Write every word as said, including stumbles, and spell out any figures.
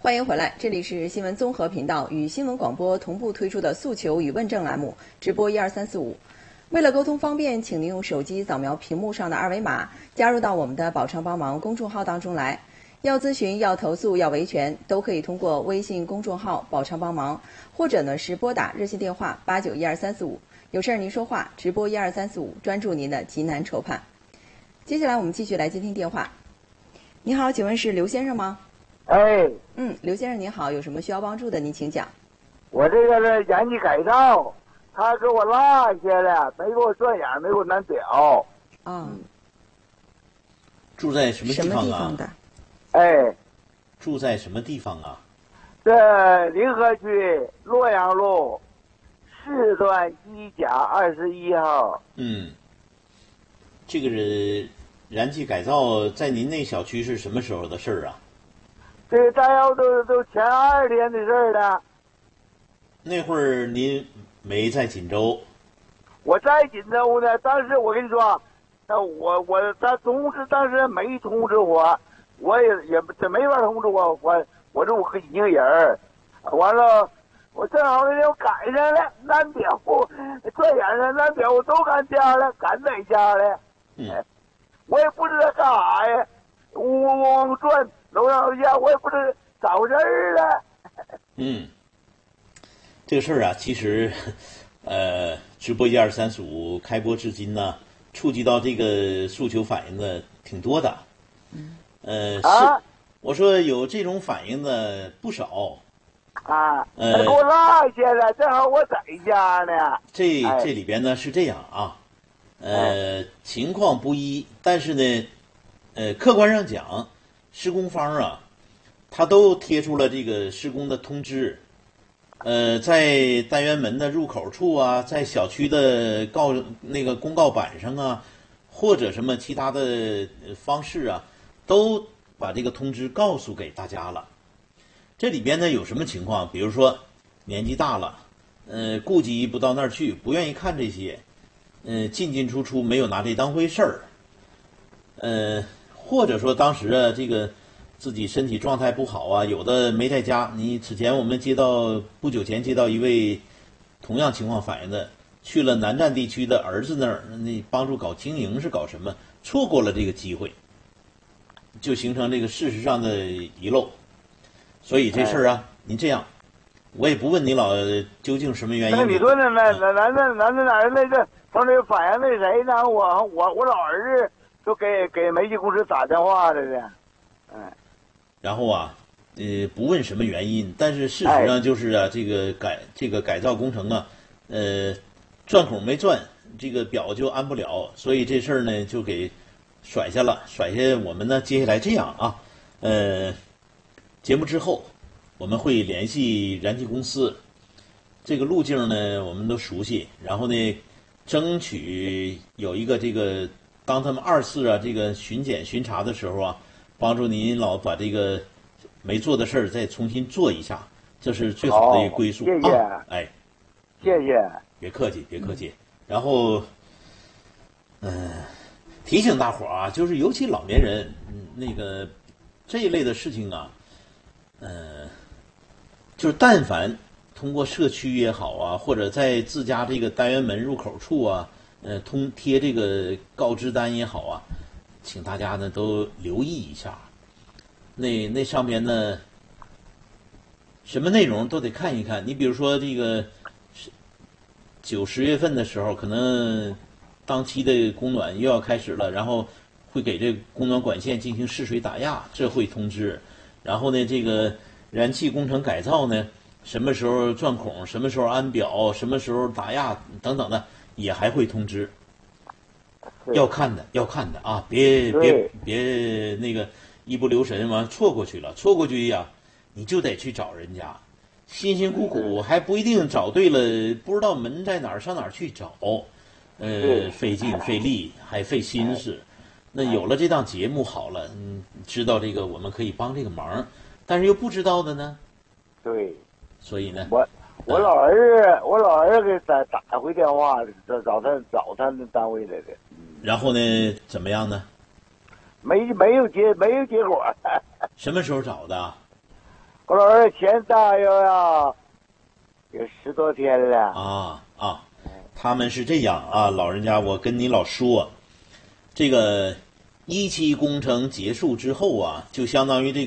欢迎回来，这里是新闻综合频道与新闻广播同步推出的诉求与问政栏目，直播一二三四五。为了沟通方便，请您用手机扫描屏幕上的二维码，加入到我们的宝昌帮忙公众号当中来。要咨询、要投诉、要维权，都可以通过微信公众号宝昌帮忙，或者呢是拨打热线电话八九一二三四五。有事儿您说话，直播一二三四五，专注您的急难愁盼。接下来我们继续来接听电话。你好，请问是刘先生吗？ 哎， 嗯，刘先生您好，有什么需要帮助的您请讲。 我这个是延期改造，他给我落下了，没给我转眼，没给我拿表。 啊、 嗯，住在什么地方啊？ 什么地方的？ 哎， 住在什么地方啊？ 这临河区洛阳路四段一甲二十一号。 嗯，这个是燃气改造在您那小区是什么时候的事儿啊？ 这大要都都前二天的事儿了。 那会儿您没在锦州？ 我在锦州呢，当时我跟你说，那我我他同事当时没通知我，我也也这没法通知我，我我这我和一个人儿，完了我正好那天我赶上了，蓝表转眼了，蓝表我都赶家了，赶在家了。 嗯， 我也不知道干啥呀，嗡嗡嗡转楼上楼下，我也不知道咋回事儿了。 嗯，这个事儿啊，其实，呃，直播一二三四五开播至今呢，触及到这个诉求反映的挺多的。 嗯， 呃， 啊， 是，我说有这种反应的不少。 啊， 呃， 他给我落下了，正好我在家呢。 这哎这里边呢是这样啊，呃，情况不一，但是呢，呃，客观上讲，施工方啊，他都贴出了这个施工的通知，呃，在单元门的入口处啊，在小区的告那个公告板上啊，或者什么其他的方式啊，都把这个通知告诉给大家了。这里边呢有什么情况？比如说年纪大了，呃，顾及不到那儿去，不愿意看这些，呃，进进出出没有拿这当回事儿，呃，或者说当时啊，这个自己身体状态不好啊，有的没在家。你此前我们接到不久前接到一位同样情况反映的，去了南站地区的儿子那儿，那帮助搞经营是搞什么？错过了这个机会，就形成这个事实上的遗漏。所以这事儿啊，您这样，我也不问你老究竟什么原因。 那你说那那那那那那那哪儿那个从这反映那谁呢？我我我老儿子就给给煤气公司打电话来的，哎。 然后啊，呃，不问什么原因，但是事实上就是啊，这个改这个改造工程啊，呃，钻孔没钻，这个表就安不了，所以这事儿呢就给甩下了，甩下我们呢接下来这样啊，呃。节目之后，我们会联系燃气公司，这个路径呢我们都熟悉，然后呢，争取有一个这个，当他们二次啊这个巡检巡查的时候啊，帮助您老把这个没做的事儿再重新做一下，这是最好的一个归宿。 谢谢， 啊、哎， 谢谢， 别客气，别客气。然后，嗯、呃，提醒大伙儿啊，就是尤其老年人，嗯，那个这一类的事情啊。呃，就是但凡通过社区也好啊，或者在自家这个单元门入口处啊，呃，通贴这个告知单也好啊，请大家呢都留意一下。那那上边呢，什么内容都得看一看。你比如说这个九十月份的时候，可能当期的供暖又要开始了，然后会给这供暖管线进行试水打压，这会通知。然后呢，这个燃气工程改造呢，什么时候钻孔，什么时候安表，什么时候打压等等的，也还会通知。要看的，要看的啊！别别别那个一不留神，完错过去了，错过去呀，你就得去找人家，辛辛苦苦还不一定找对了，不知道门在哪儿，上哪儿去找，呃，费劲费力还费心思。那有了这档节目好了，嗯，知道这个我们可以帮这个忙，但是又不知道的呢， 对， 所以呢， 我我老儿子，我老儿子给打打回电话，找找他找他那单位来的。 然后呢，怎么样呢？ 没没有结没有结果。 什么时候找的？ 我老人钱大约呀，有十多天了。 啊啊，他们是这样啊，老人家，我跟你老说，这个一期工程结束之后啊，就相当于这个。